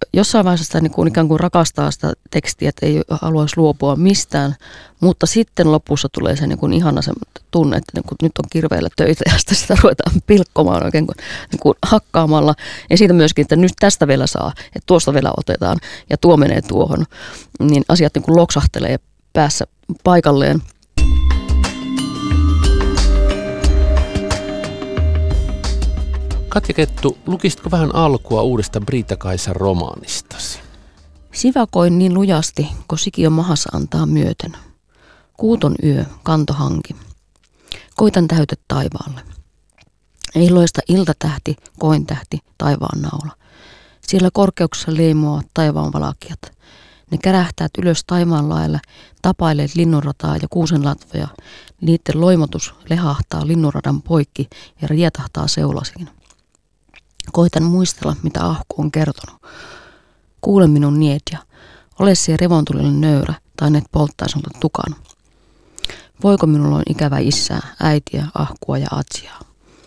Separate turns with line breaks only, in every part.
jossain vaiheessa sitä niin kuin ikään kuin rakastaa sitä tekstiä, että ei haluaisi luopua mistään, mutta sitten lopussa tulee se niin kuin ihana se tunne, että niin kuin nyt on kirveellä töitä ja sitä ruvetaan pilkkomaan oikein niin kuin hakkaamalla. Ja siitä myöskin, että nyt tästä vielä saa, että tuosta vielä otetaan ja tuo menee tuohon, niin asiat niin kuin loksahtelee päässä paikalleen.
Katja Kettu, lukisitko vähän alkua uudesta Britta-Kaisan romaanistasi?
Sivakoin niin lujasti, kun sikiö mahassa antaa myöten. Kuuton yö, kantohanki. Koitan täytet taivaalle. Ei loista iltatähti, kointähti, taivaan naula. Siellä korkeuksessa leimuavat taivaan valakijat. Ne kärähtäät ylös taivaan laelle, tapaileet linnunrataa ja kuusenlatvoja. Niiden loimotus lehahtaa linnunradan poikki ja rietahtaa seulasiin. Koitan muistella, mitä Ahku on kertonut. Kuule minun nietja. Ole se revontulille nöyrä tai net polttaa sinulta tukan. Voiko minulla on ikävä isää, äitiä, Ahkua ja Atsiaa?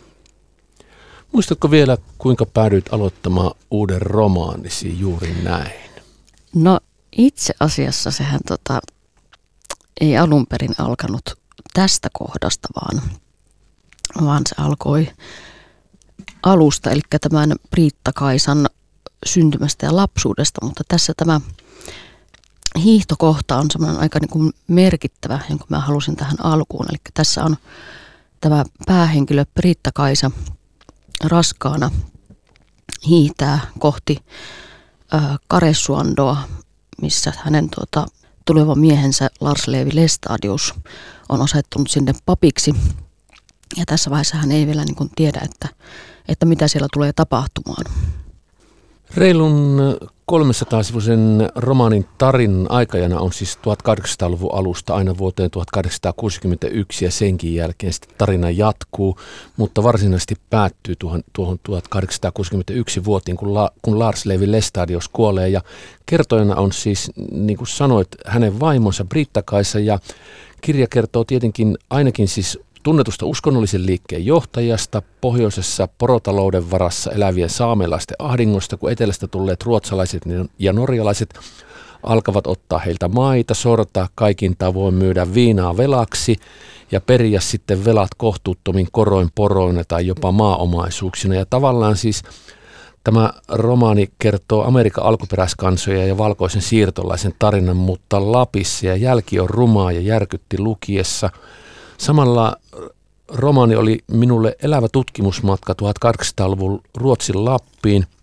Muistatko vielä, kuinka päädyit aloittamaan uuden romaanisi juuri näin?
No itse asiassa sehän ei alun perin alkanut tästä kohdasta, vaan se alkoi alusta, eli tämän Britta-Kaisan syntymästä ja lapsuudesta, mutta tässä tämä hiihtokohta on semmoinen aika niin kuin merkittävä, jonka mä halusin tähän alkuun. Eli tässä on tämä päähenkilö Britta-Kaisa raskaana hiihtää kohti Karesuandoa, missä hänen tuleva miehensä Lars Levi Lestadius on asettunut sinne papiksi. Ja tässä vaiheessa hän ei vielä niin kuin tiedä, että mitä siellä tulee tapahtumaan.
Reilun 300-sivuisen romaanin tarinan aikajana on siis 1800-luvun alusta aina vuoteen 1861 ja senkin jälkeen sitten tarina jatkuu, mutta varsinaisesti päättyy tuohon 1861 vuotiin, kun Lars Levi Lestadius kuolee. Ja kertojana on siis, niin kuin sanoit, hänen vaimonsa Britta-Kaisa, ja kirja kertoo tietenkin ainakin siis tunnetusta uskonnollisen liikkeen johtajasta, pohjoisessa porotalouden varassa elävien saamelaisten ahdingosta, kun etelästä tulleet ruotsalaiset ja norjalaiset alkavat ottaa heiltä maita, sortaa kaikin tavoin, myydä viinaa velaksi ja periä sitten velat kohtuuttomin koroin, poroina tai jopa maaomaisuuksina. Ja tavallaan siis tämä romaani kertoo Amerikan alkuperäiskansoja ja valkoisen siirtolaisen tarinan, mutta Lapissa, ja jälki on rumaa ja järkytti lukiessa. Samalla romaani oli minulle elävä tutkimusmatka 1800-luvun Ruotsin Lappiin,